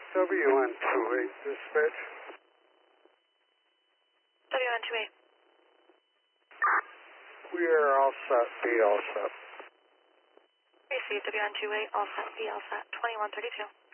WN28 dispatch. WN28. We are all set, be all set. Received WN28, all set, be all set, 2132.